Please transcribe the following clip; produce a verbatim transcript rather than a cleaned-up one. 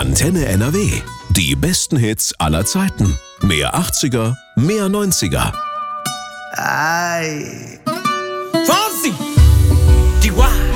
Antenne N R W. Die besten Hits aller Zeiten. Mehr achtziger, mehr neunziger. Ay. Fonsi! D Y.